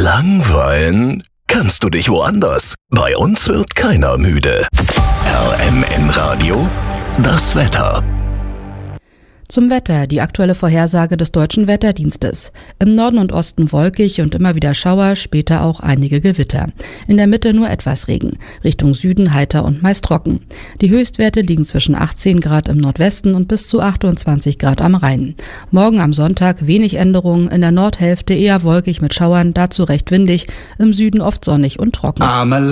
Langweilen kannst du dich woanders. Bei uns wird keiner müde. RMN Radio, das Wetter. Zum Wetter, die aktuelle Vorhersage des Deutschen Wetterdienstes. Im Norden und Osten wolkig und immer wieder Schauer, später auch einige Gewitter. In der Mitte nur etwas Regen. Richtung Süden heiter und meist trocken. Die Höchstwerte liegen zwischen 18 Grad im Nordwesten und bis zu 28 Grad am Rhein. Morgen am Sonntag wenig Änderungen, in der Nordhälfte eher wolkig mit Schauern, dazu recht windig, im Süden oft sonnig und trocken.